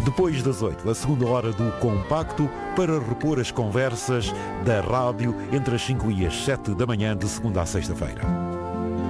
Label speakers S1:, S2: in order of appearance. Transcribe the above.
S1: Depois das 8, a segunda hora do Compacto, para repor as conversas da rádio entre as 5 e as 7 da manhã, de segunda a sexta-feira.